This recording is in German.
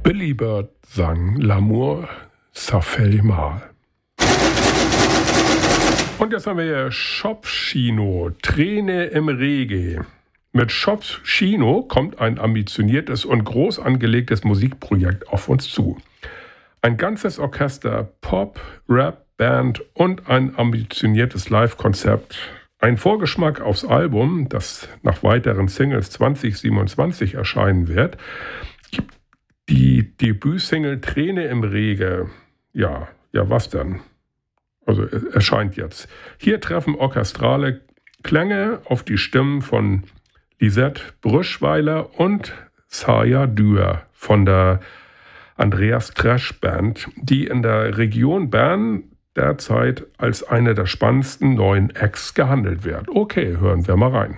Billy Bird sang L'amour, ça fait mal. Und jetzt haben wir hier Shopchino, Träne im Rege. Mit Shopchino kommt ein ambitioniertes und groß angelegtes Musikprojekt auf uns zu. Ein ganzes Orchester, Pop, Rap, Band und ein ambitioniertes Live-Konzept. Ein Vorgeschmack aufs Album, das nach weiteren Singles 2027 erscheinen wird, gibt die Debütsingle Träne im Rege. Ja, was denn? Also erscheint jetzt. Hier treffen orchestrale Klänge auf die Stimmen von Lisette Brüschweiler und Saya Dürr von der Andreas Tresch Band, die in der Region Bern derzeit als eine der spannendsten neuen Acts gehandelt wird. Okay, hören wir mal rein.